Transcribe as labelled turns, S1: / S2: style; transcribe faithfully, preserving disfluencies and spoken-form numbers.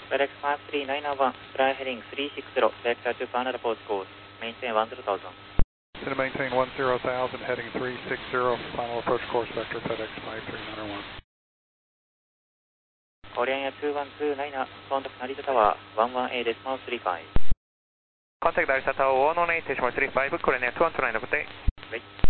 S1: FedEx five three nine one, fly heading three six zero, vector to Canada Post course, maintain one zero thousand.
S2: To maintain one zero thousand, heading three six zero, final approach course vector FedEx five three nine one.
S1: Korean two one two nine, contact Narita Tower, one one eight decimal three five.
S3: Contact Narita Tower one one eight decimal three five, Korean two one two nine, good day.
S1: Right.